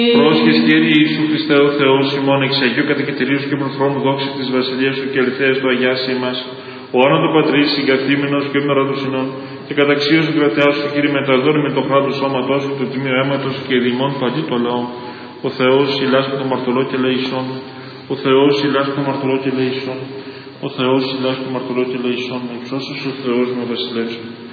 Πρόσχες Κύριε Ιησού Χριστέ ο Θεός ημών, εξ Αγίου Κατοικητηρίου και προθρόνου δόξη της Βασιλείας Σου και αληθέας του Αγιάσει μας, ο άνατο Πατρίς συγκαθήμενος και όμερα του συνών, και καταξίως κρατεάς Σου Κύριε μεταδόρη με το χράτο σώματός Σου, το τιμίο αίματος και δημών παλί το λαό. Ο Θεός ηλάς με το μαρτωλό και λαϊσόν. Ο Θεός ηλάς με το μαρτωλό και λαϊσόν. Ο Θεός ηλάς με το μαρτωλό και λαϊσόν. Εξώσος ο Θεός με βασιλεύσον.